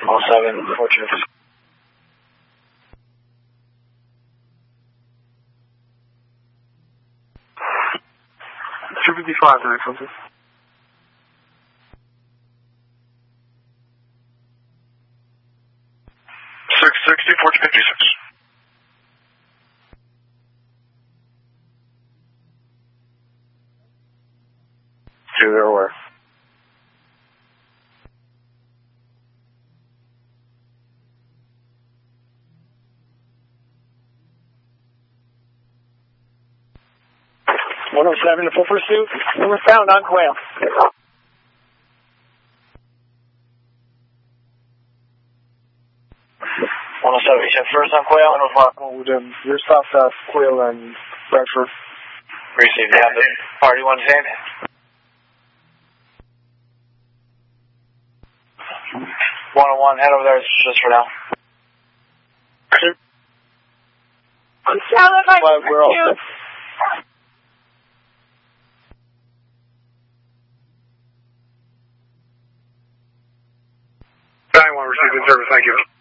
107, fortunate. 255, the next one, sir. 660, 1456. To their where? The full pursuit. We were found on Quail. 107, you said first on Quail? 105. You're south Quail and Bradford. Received. You have the party one stand? 101, head over there just for now. We're all set. 91, received in service, thank you.